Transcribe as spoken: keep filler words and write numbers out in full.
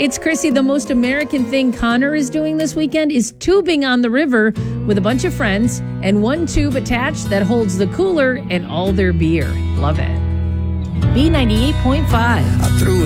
It's Chrissy. The most American thing Connor is doing this weekend is tubing on the river with a bunch of friends and one tube attached that holds the cooler and all their beer. Love it. B ninety-eight point five. I threw